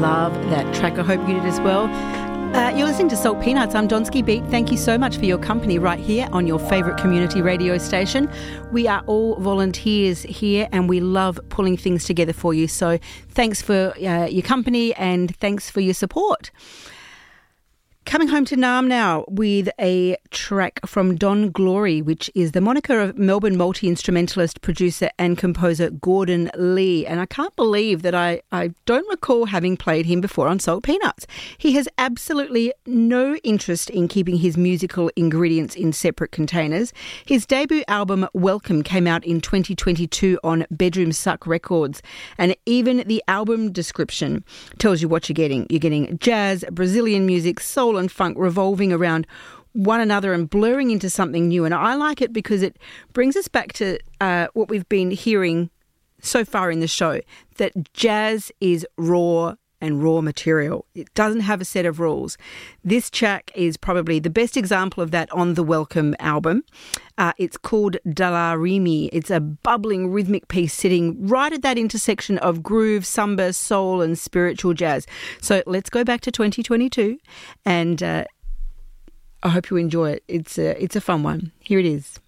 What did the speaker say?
love that track. I hope you did as well. You're listening to Salt Peanuts. I'm Donsky Beat. Thank you so much for your company right here on your favourite community radio station. We are all volunteers here and we love pulling things together for you. So thanks for your company and thanks for your support. Coming home to Naarm now with a track from Don Glory, which is the moniker of Melbourne multi-instrumentalist, producer and composer Gordon Lee. And I can't believe that I don't recall having played him before on Salt Peanuts. He has absolutely no interest in keeping his musical ingredients in separate containers. His debut album, Welcome, came out in 2022 on Bedroom Suck Records. And even the album description tells you what you're getting. You're getting jazz, Brazilian music, soul and funk revolving around one another and blurring into something new. And I like it because it brings us back to what we've been hearing so far in the show, that jazz is raw and raw material. It doesn't have a set of rules. This track is probably the best example of that on the Welcome album. It's called Dalarimi. It's a bubbling rhythmic piece sitting right at that intersection of groove, samba, soul and spiritual jazz. So let's go back to 2022 and I hope you enjoy it. It's a fun one. Here it is.